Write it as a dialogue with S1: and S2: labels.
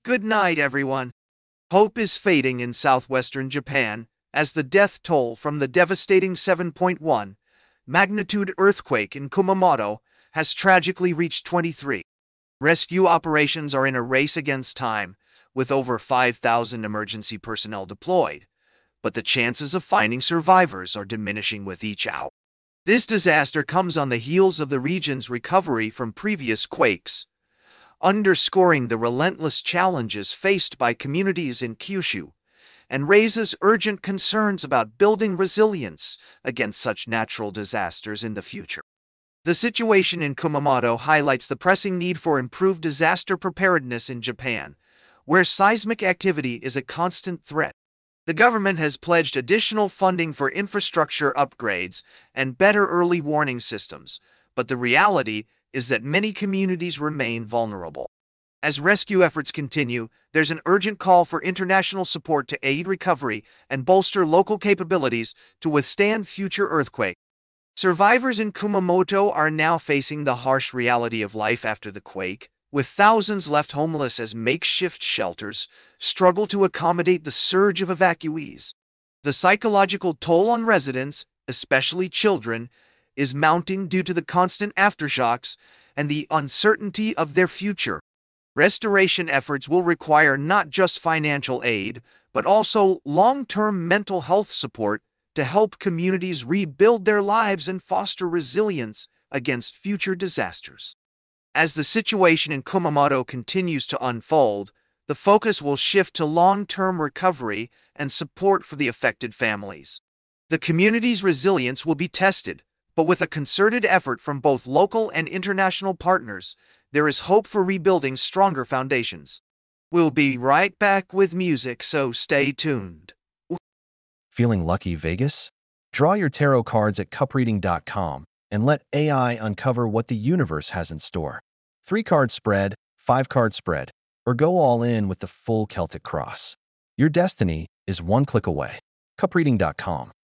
S1: Good night, everyone. Hope is fading in southwestern Japan as the death toll from the devastating 7.1 magnitude earthquake in Kumamoto has tragically reached 23. Rescue operations are in a race against time, with over 5,000 emergency personnel deployed, but the chances of finding survivors are diminishing with each hour. This disaster comes on the heels of the region's recovery from previous quakes, underscoring the relentless challenges faced by communities in Kyushu, and raises urgent concerns about building resilience against such natural disasters in the future. The situation in Kumamoto highlights the pressing need for improved disaster preparedness in Japan, where seismic activity is a constant threat. The government has pledged additional funding for infrastructure upgrades and better early warning systems, but the reality is that many communities remain vulnerable. As rescue efforts continue, there's an urgent call for international support to aid recovery and bolster local capabilities to withstand future earthquakes. Survivors in Kumamoto are now facing the harsh reality of life after the quake, with thousands left homeless as makeshift shelters struggle to accommodate the surge of evacuees. The psychological toll on residents, especially children, is mounting due to the constant aftershocks and the uncertainty of their future. Restoration efforts will require not just financial aid, but also long-term mental health support to help communities rebuild their lives and foster resilience against future disasters. As the situation in Kumamoto continues to unfold, the focus will shift to long-term recovery and support for the affected families. The community's resilience will be tested, but with a concerted effort from both local and international partners, there is hope for rebuilding stronger foundations. We'll be right back with music, so stay tuned.
S2: Feeling lucky, Vegas? Draw your tarot cards at cupreading.com and let AI uncover what the universe has in store. 3-card spread, 5-card spread, or go all in with the full Celtic cross. Your destiny is one click away. cupreading.com